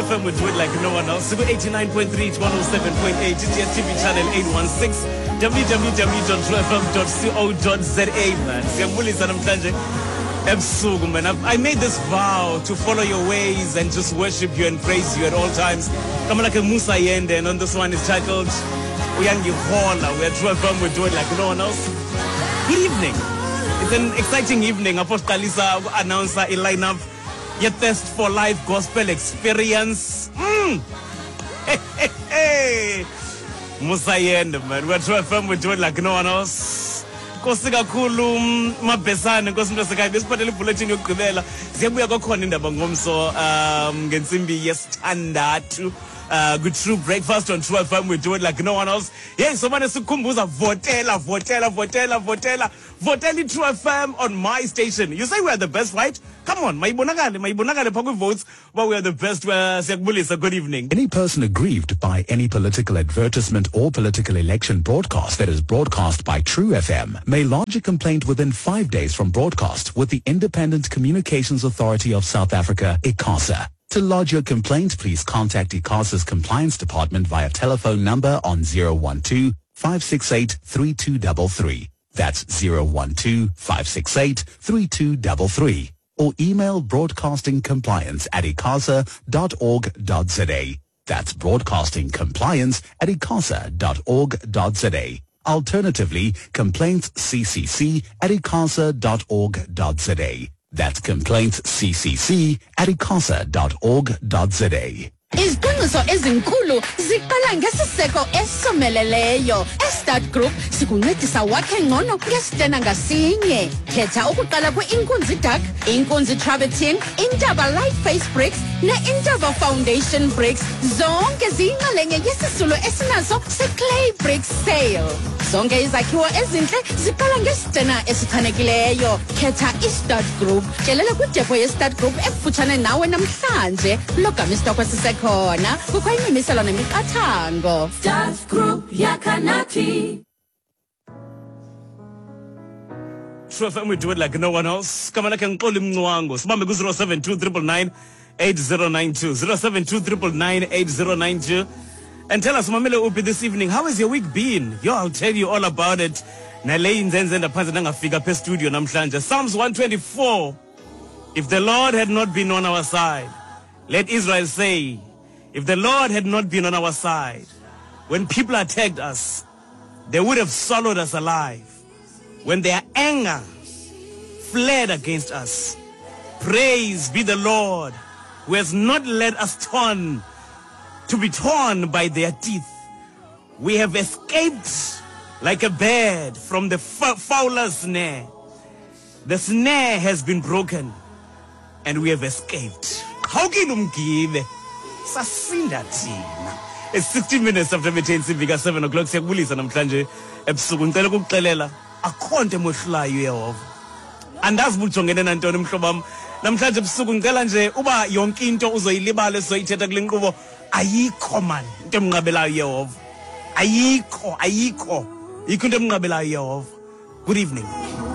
FM would do it like no one else. 89.3 to 107.8, GTS channel 816, www.truefm.co.za, man. Siyambulisa namhlanje ebusuku, man. I made this vow to follow your ways and just worship you and praise you at all times. Come like a Musa Yende, and on this one is titled Uyangi Hola, where True FM would do it like no one else. Good evening. It's an exciting evening. Apostle Kalisa announcer a lineup. Your Thirst for Life Gospel Experience. Hey. Musa Yende, man. We're True FM, we do it like no one else. Kosi kakhulu mabhesane nkosi mntosekayi besiphathele ibulletin yokugqibela siyabuya kwakhona indaba ngomso ngensimbi yesithandathu good true breakfast on True FM, we do it like no one else. Yes, so mane sikhumbuza votela True FM on my station. You say we are the best, right? Come on, mayibonakale pha votes, but we are the best. Siyakubulisa. Good evening. Any person aggrieved by any political advertisement or political election broadcast that is broadcast by True FM may lodge a complaint within 5 days from broadcast with the Independent Communications Authority of South Africa, ICASA. To lodge your complaint, please contact ICASA's compliance department via telephone number on 012-568-3233. That's 012-568-3233. Or email broadcastingcompliance@icasa.org.za. That's broadcastingcompliance@icasa.org.za. Alternatively, complaintsccc@icasa.org.za. That's complaintsccc@icasa.org.za. Iziqiniso ezinkulu ziqala ngesiseko esomeleleyo. Estart Group sikuncedisa wakhe ngcono ngesitena ngasinye. Khetha ukuqala kwi-Inkunzi Duck, Inkunzi Travertine, Intaba Light Face Bricks ne-Intaba Foundation Bricks. Zonke ziyinxalenye yesisulu esinaso se-Clay Brick Sale. Zonke izakhiwo ezinhle ziqala ngesitena esichanekileyo. Khetha iStart Group. Tyelela kwidepo yeStart Group ekufutshane nawe namhlanje. Logama isitoko sisekhona. Kukho imimiselo nemiqathango. Start Group yakanati. True FM, we do it like no one else. Come on, I can call him Nwango. Sibambe ku 072-999-8092. 072-999-8092. And tell us, Mamele Upi, this evening, how has your week been? Yo, I'll tell you all about it. Nalein Zenzen Panza Nangafika pe studio namhlanje. Psalms 124. If the Lord had not been on our side, let Israel say, if the Lord had not been on our side, when people attacked us, they would have swallowed us alive. When their anger fled against us, praise be the Lord, who has not let us to be torn by their teeth. We have escaped like a bird from the fowler's snare. The snare has been broken, and we have escaped. How can you give? Sasinda tina. It's 16 minutes after the 7 o'clock. Siyakubulisa namhlanje ebusuku ngicela ukukuxelela akhonto emohlulayo Yehova. Andazi ubujongene nantoni mhlobo wami. Namhlanje ebusuku ngicela nje uba yonke into uzoyilibala esoyithetha kule nkqubo ayikho man into emnqabelayo Yehova. Ayikho into emnqabelayo Yehova. Good evening.